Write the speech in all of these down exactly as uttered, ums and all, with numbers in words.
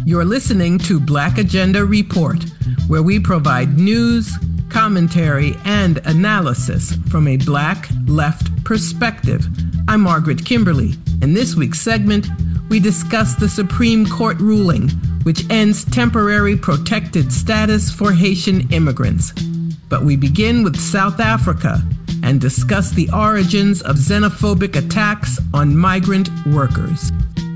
You're listening to Black Agenda Report, where we provide news, commentary, and analysis from a Black left perspective. I'm Margaret Kimberly. In this week's segment, we discuss the Supreme Court ruling, which ends temporary protected status for Haitian immigrants. But we begin with South Africa and discuss the origins of xenophobic attacks on migrant workers.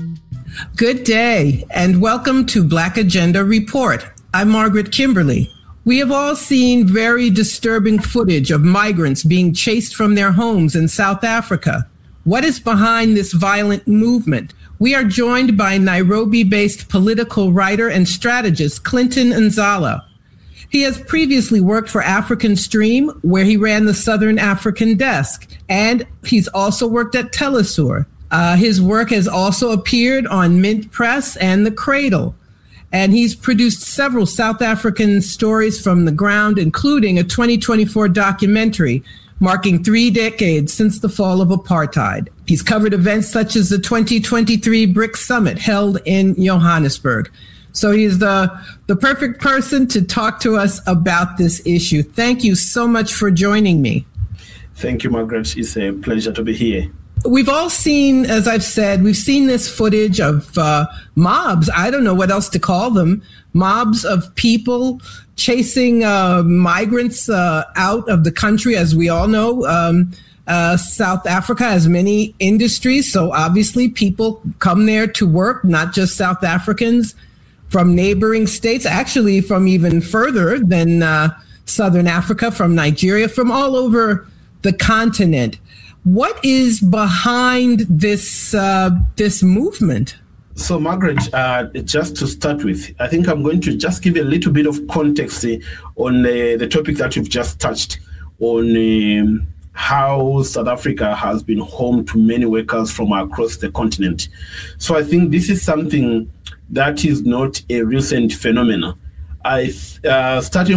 Good day, and welcome to Black Agenda Report. I'm Margaret Kimberly. We have all seen very disturbing footage of migrants being chased from their homes in South Africa. What is behind this violent movement? We are joined by Nairobi-based political writer and strategist Clinton Nzala. He has previously worked for African Stream, where he ran the Southern African desk, and he's also worked at Telesur. Uh, his work has also appeared on Mint Press and The Cradle, and he's produced several South African stories from the ground, including a twenty twenty-four documentary marking three decades since the fall of apartheid. He's covered events such as the twenty twenty-three BRICS Summit held in Johannesburg. So he's the, the perfect person to talk to us about this issue. Thank you so much for joining me. Thank you, Margaret. It's a pleasure to be here. We've all seen, as I've said, we've seen this footage of uh, mobs. I don't know what else to call them. Mobs of people chasing uh, migrants uh, out of the country. As we all know, um, uh, South Africa has many industries. So obviously people come there to work, not just South Africans from neighboring states, actually from even further than uh, Southern Africa, from Nigeria, from all over the continent. What is behind this uh, this movement? So, Margaret, uh, just to start with, I think I'm going to just give a little bit of context uh, on uh, the topic that you've just touched on, um, how South Africa has been home to many workers from across the continent. So I think this is something that is not a recent phenomenon. I, uh, starting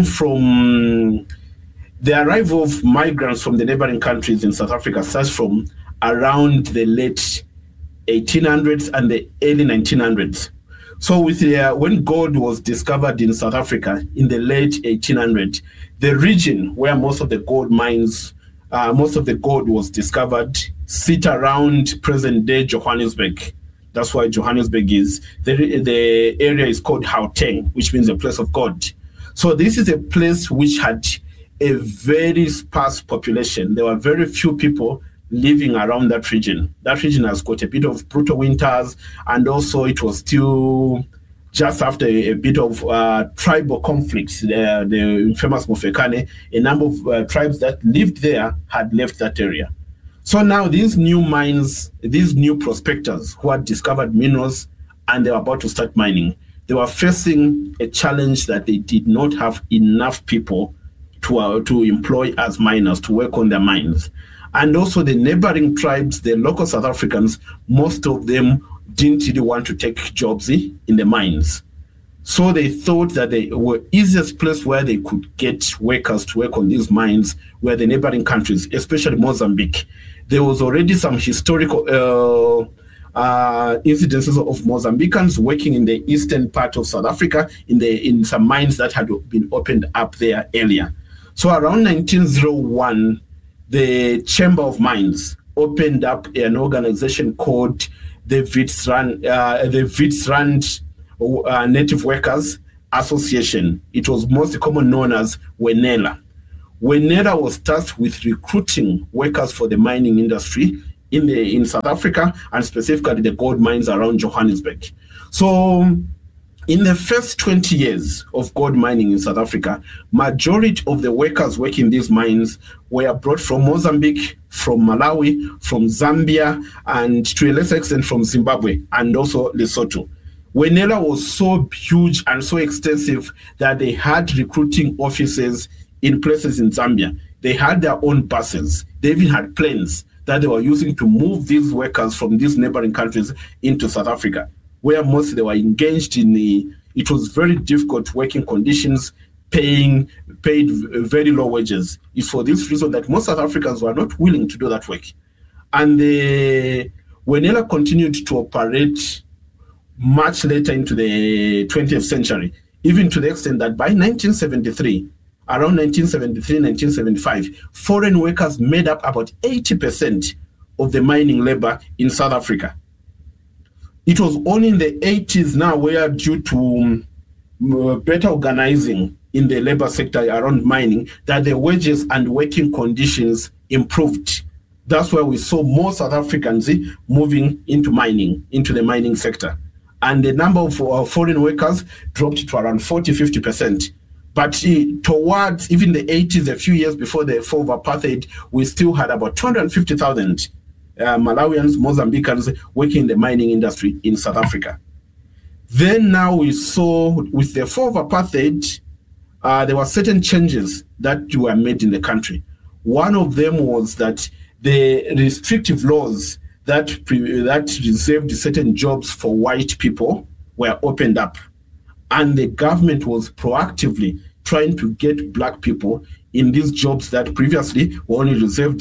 from the arrival of migrants from the neighboring countries in South Africa starts from around the late eighteen hundreds and the early nineteen hundreds. So with the, uh, when gold was discovered in South Africa in the late eighteen hundreds, the region where most of the gold mines, uh, most of the gold was discovered, sit around present-day Johannesburg. That's why Johannesburg is, the, the area is called Gauteng, which means a place of God. So this is a place which had a very sparse population. There were very few people living around that region. That region has got a bit of brutal winters, and also it was still just after a, a bit of uh, tribal conflicts. Uh, the famous Mofokeng, a number of uh, tribes that lived there had left that area. So now these new mines, these new prospectors who had discovered minerals and they were about to start mining, they were facing a challenge that they did not have enough people to, uh, to employ as miners to work on their mines. And also the neighboring tribes, the local South Africans, most of them didn't really want to take jobs in the mines. So they thought that the were easiest place where they could get workers to work on these mines were the neighboring countries, especially Mozambique. There was already some historical uh, uh, incidences of Mozambicans working in the eastern part of South Africa in the in some mines that had been opened up there earlier. So around nineteen oh one, the Chamber of Mines opened up an organization called the Witwatersrand, uh, the Witwatersrand uh, Native Workers Association. It was most commonly known as WENELA. WENELA was tasked with recruiting workers for the mining industry in the in South Africa, and specifically the gold mines around Johannesburg. So in the first twenty years of gold mining in South Africa, majority of the workers working in these mines were brought from Mozambique, from Malawi, from Zambia, and to a lesser extent from Zimbabwe and also Lesotho. WENELA was so huge and so extensive that they had recruiting offices in places in Zambia. They had their own buses. They even had planes that they were using to move these workers from these neighboring countries into South Africa, where mostly they were engaged in the, it was very difficult working conditions, paying paid very low wages. It's for this reason that most South Africans were not willing to do that work. And the WENELA continued to operate much later into the twentieth century, even to the extent that by nineteen seventy-three, around nineteen seventy-three, nineteen seventy-five, foreign workers made up about eighty percent of the mining labor in South Africa. It was only in the eighties now where, due to um, better organizing in the labor sector around mining, that the wages and working conditions improved. That's where we saw more South Africans moving into mining, into the mining sector. And the number of uh, foreign workers dropped to around forty, fifty percent. But uh, towards even the eighties, a few years before the fall of apartheid, we still had about two hundred fifty thousand uh, Malawians, Mozambicans working in the mining industry in South Africa. Then now we saw with the fall of apartheid, uh, there were certain changes that were made in the country. One of them was that the restrictive laws that pre- that reserved certain jobs for white people were opened up, and the government was proactively trying to get black people in these jobs that previously were only reserved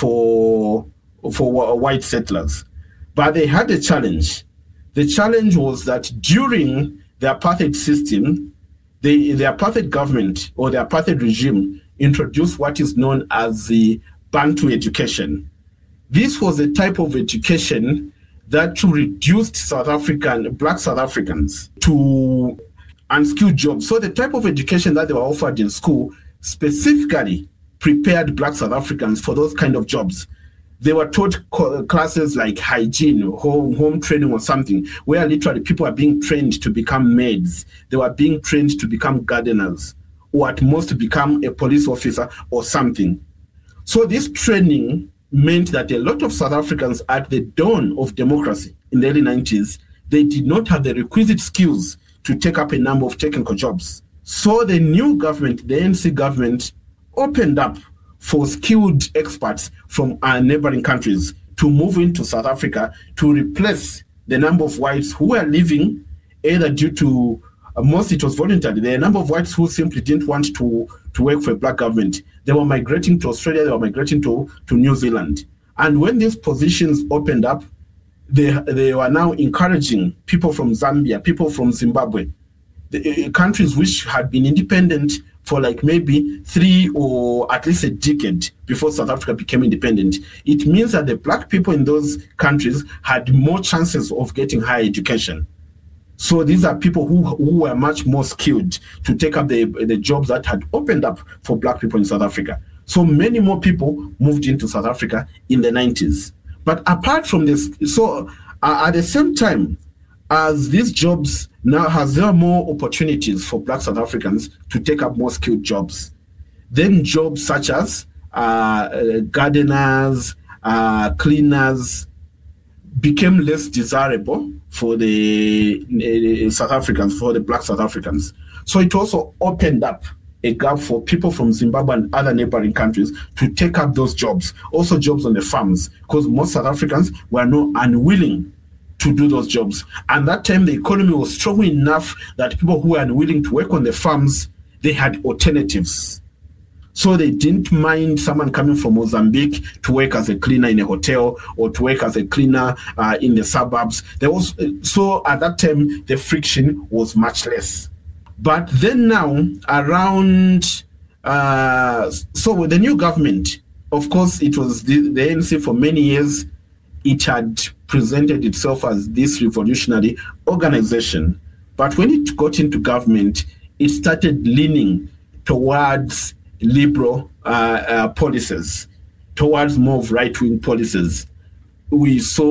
for for white settlers. But they had a challenge. The challenge was that during the apartheid system, the, the apartheid government or the apartheid regime introduced what is known as the Bantu education. This was a type of education that reduced South African, black South Africans to unskilled jobs. So the type of education that they were offered in school specifically prepared black South Africans for those kind of jobs. They were taught co- classes like hygiene, home, home training or something, where literally people are being trained to become maids. They were being trained to become gardeners, or at most to become a police officer or something. So this training meant that a lot of South Africans at the dawn of democracy in the early nineties, they did not have the requisite skills to take up a number of technical jobs. So the new government, the A N C government, opened up for skilled experts from our neighboring countries to move into South Africa to replace the number of whites who were leaving, either due to, uh, most it was voluntary, the number of whites who simply didn't want to, to work for a black government. They were migrating to Australia, they were migrating to, to New Zealand. And when these positions opened up, they, they were now encouraging people from Zambia, people from Zimbabwe, the uh, countries which had been independent for like maybe three or at least a decade before South Africa became independent. It means that the black people in those countries had more chances of getting higher education. So these are people who, who were much more skilled to take up the, the jobs that had opened up for black people in South Africa. So many more people moved into South Africa in the nineties. But apart from this, so uh, at the same time, as these jobs now has there are more opportunities for black South Africans to take up more skilled jobs. Then jobs such as uh, uh, gardeners, uh, cleaners became less desirable for the uh, South Africans, for the black South Africans. So it also opened up a gap for people from Zimbabwe and other neighboring countries to take up those jobs, also jobs on the farms, because most South Africans were not unwilling to do those jobs. And that time the economy was strong enough that people who were unwilling to work on the farms, they had alternatives. So they didn't mind someone coming from Mozambique to work as a cleaner in a hotel or to work as a cleaner uh, in the suburbs. There was so at that time the friction was much less. But then now around uh, so with the new government, of course, it was the, the A N C for many years. It had presented itself as this revolutionary organization. But when it got into government, it started leaning towards liberal uh, uh, policies, towards more of right-wing policies. We saw